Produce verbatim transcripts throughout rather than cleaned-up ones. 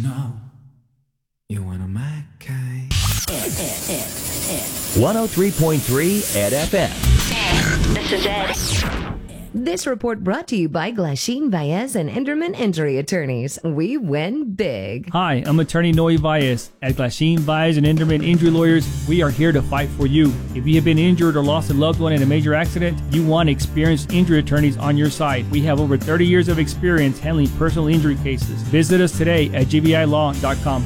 know you want a Mackay. one oh three point three Ed F M. This is Ed. This report brought to you by Glasheen Baez and Enderman Injury Attorneys. We win big. Hi, I'm attorney Noe Baez. At Glasheen Baez and Enderman Injury Lawyers, we are here to fight for you. If you have been injured or lost a loved one in a major accident, you want experienced injury attorneys on your side. We have over thirty years of experience handling personal injury cases. Visit us today at g b i law dot com.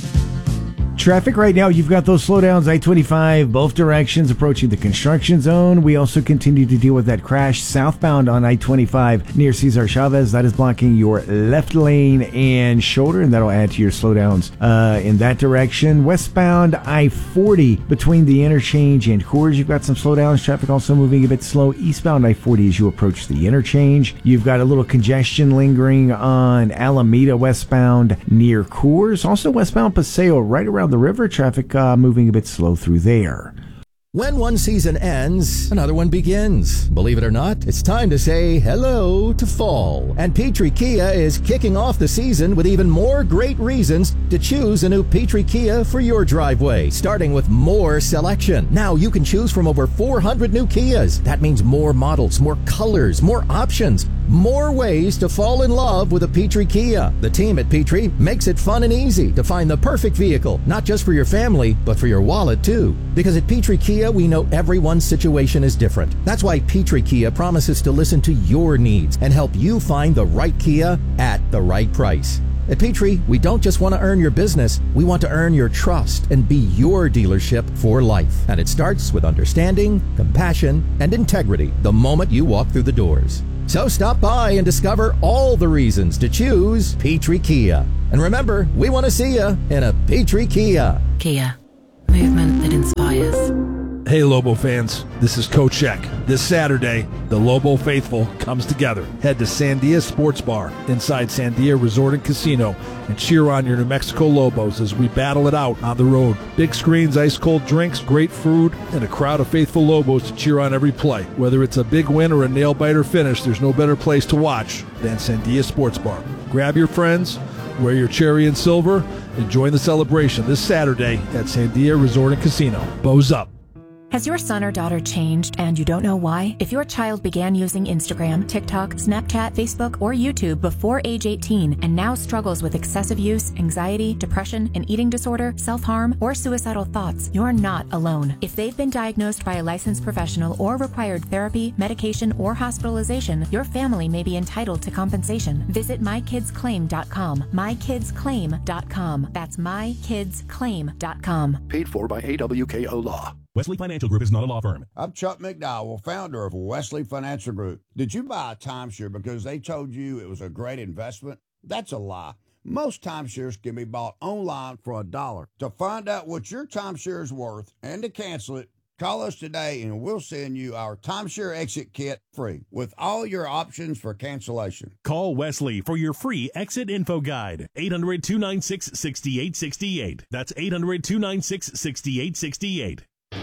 Traffic right now, you've got those slowdowns, I twenty-five, both directions approaching the construction zone. We also continue to deal with that crash southbound on I twenty-five near Cesar Chavez. That is blocking your left lane and shoulder, and that'll add to your slowdowns uh, in that direction. Westbound I forty between the interchange and Coors, you've got some slowdowns. Traffic also moving a bit slow eastbound I forty as you approach the interchange. You've got a little congestion lingering on Alameda westbound near Coors. Also westbound Paseo right around the river, traffic uh, moving a bit slow through there. When one season ends, another one begins. Believe it or not, it's time to say hello to fall. And Petrie Kia is kicking off the season with even more great reasons to choose a new Petrie Kia for your driveway, starting with more selection. Now you can choose from over four hundred new Kias. That means more models, more colors, more options, more ways to fall in love with a Petrie Kia. The team at Petrie makes it fun and easy to find the perfect vehicle, not just for your family, but for your wallet too. Because at Petrie Kia, we know everyone's situation is different. That's why Petrie Kia promises to listen to your needs and help you find the right Kia at the right price. At Petrie, we don't just want to earn your business, we want to earn your trust and be your dealership for life. And it starts with understanding, compassion, and integrity the moment you walk through the doors. So stop by and discover all the reasons to choose Petrie Kia. And remember, we want to see you in a Petrie Kia. Kia, movement that inspires. Hey Lobo fans, this is Coach Eck. This Saturday, the Lobo faithful comes together. Head to Sandia Sports Bar inside Sandia Resort and Casino and cheer on your New Mexico Lobos as we battle it out on the road. Big screens, ice cold drinks, great food, and a crowd of faithful Lobos to cheer on every play. Whether it's a big win or a nail-biter finish, there's no better place to watch than Sandia Sports Bar. Grab your friends, wear your cherry and silver, and join the celebration this Saturday at Sandia Resort and Casino. Bows up. Has your son or daughter changed and you don't know why? If your child began using Instagram, TikTok, Snapchat, Facebook, or YouTube before age eighteen and now struggles with excessive use, anxiety, depression, an eating disorder, self-harm, or suicidal thoughts, you're not alone. If they've been diagnosed by a licensed professional or required therapy, medication, or hospitalization, your family may be entitled to compensation. Visit my kids claim dot com. my kids claim dot com. That's my kids claim dot com. Paid for by A W K O Law. Wesley Financial Group is not a law firm. I'm Chuck McDowell, founder of Wesley Financial Group. Did you buy a timeshare because they told you it was a great investment? That's a lie. Most timeshares can be bought online for a dollar. To find out what your timeshare is worth and to cancel it, call us today and we'll send you our timeshare exit kit free with all your options for cancellation. Call Wesley for your free exit info guide. eight hundred, two nine six, six eight six eight. That's eight hundred, two nine six, six eight six eight.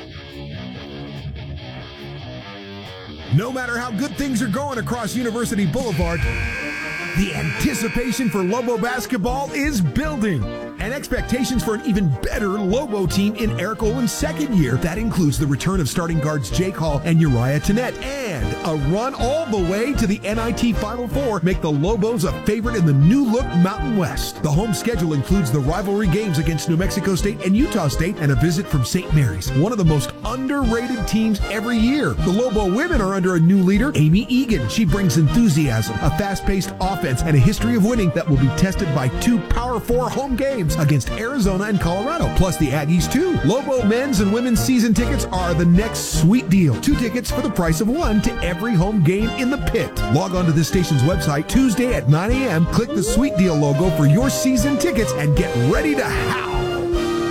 No matter how good things are going across University Boulevard, the anticipation for Lobo basketball is building. And expectations for an even better Lobo team in Eric Olin's second year. That includes the return of starting guards Jake Hall and Uriah Tenet. And a run all the way to the N I T Final Four make the Lobos a favorite in the new-look Mountain West. The home schedule includes the rivalry games against New Mexico State and Utah State and a visit from Saint Mary's, one of the most underrated teams every year. The Lobo women are under a new leader, Amy Egan. She brings enthusiasm, a fast-paced offense, and a history of winning that will be tested by two Power Four home games against Arizona and Colorado, plus the Aggies too. Lobo men's and women's season tickets are the next sweet deal. Two tickets for the price of one to every home game in the pit. Log on to this station's website Tuesday at nine a.m. Click the Sweet Deal logo for your season tickets and get ready to howl.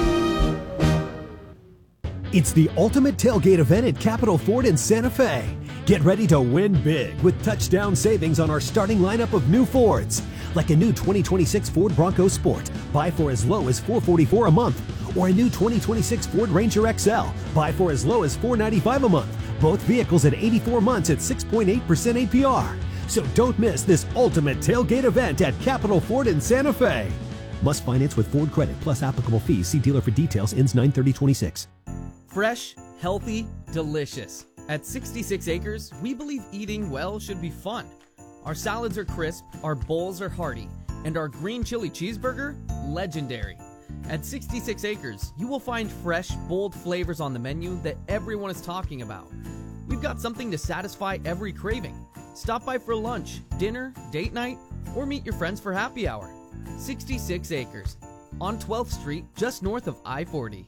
It's the ultimate tailgate event at Capital Ford in Santa Fe. Get ready to win big with touchdown savings on our starting lineup of new Fords. Like a new twenty twenty-six Ford Bronco Sport, buy for as low as four hundred forty-four dollars a month. Or a new twenty twenty-six Ford Ranger X L, buy for as low as four hundred ninety-five dollars a month. Both vehicles at eighty-four months at six point eight percent A P R. So don't miss this ultimate tailgate event at Capital Ford in Santa Fe. Must finance with Ford Credit plus applicable fees. See dealer for details. Ends nine thirty twenty-six. Fresh, healthy, delicious. At sixty-six Acres, we believe eating well should be fun. Our salads are crisp, our bowls are hearty, and our green chili cheeseburger, legendary. At sixty-six Acres, you will find fresh, bold flavors on the menu that everyone is talking about. We've got something to satisfy every craving. Stop by for lunch, dinner, date night, or meet your friends for happy hour. sixty-six Acres, on twelfth Street, just north of I forty.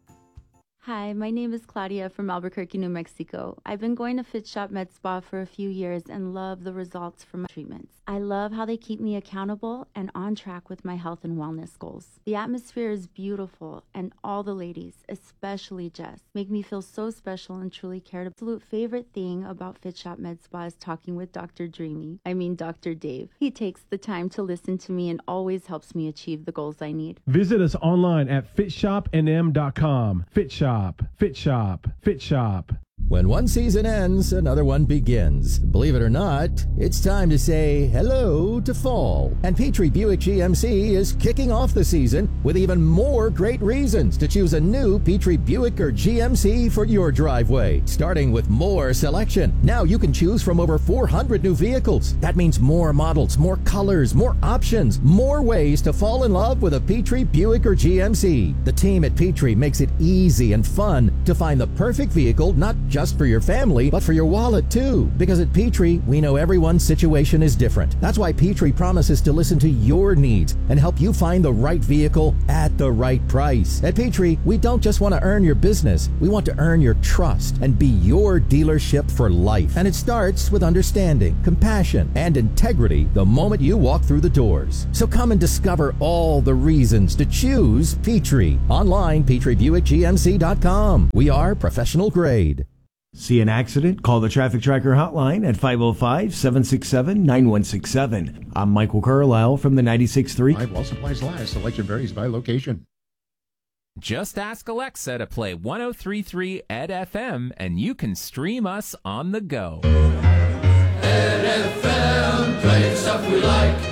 Hi, my name is Claudia from Albuquerque, New Mexico. I've been going to Fit Shop Med Spa for a few years and love the results from my treatments. I love how they keep me accountable and on track with my health and wellness goals. The atmosphere is beautiful, and all the ladies, especially Jess, make me feel so special and truly cared. Absolute favorite thing about Fit Shop Med Spa is talking with Doctor Dreamy. I mean Doctor Dave. He takes the time to listen to me and always helps me achieve the goals I need. Visit us online at fit shop n m dot com. Fit Shop. Fit Shop. Fit Shop. When one season ends, another one begins. Believe it or not, it's time to say hello to fall. And Petrie Buick G M C is kicking off the season with even more great reasons to choose a new Petrie Buick or G M C for your driveway. Starting with more selection. Now you can choose from over four hundred new vehicles. That means more models, more colors, more options, more ways to fall in love with a Petrie Buick or G M C. The team at Petrie makes it easy and fun to find the perfect vehicle, not just for your family, but for your wallet too. Because at Petrie, we know everyone's situation is different. That's why Petrie promises to listen to your needs and help you find the right vehicle at the right price. At Petrie, we don't just want to earn your business, we want to earn your trust and be your dealership for life. And it starts with understanding, compassion, and integrity the moment you walk through the doors. So come and discover all the reasons to choose Petrie. Online, Petrie Buick G M C dot com. We are professional grade. See an accident? Call the Traffic Tracker hotline at five oh five, seven six seven, nine one six seven. I'm Michael Carlisle from the ninety-six point three. Five while supplies last. Selection varies by location. Just ask Alexa to play one oh three point three Ed F M and you can stream us on the go. Ed F M, play stuff we like.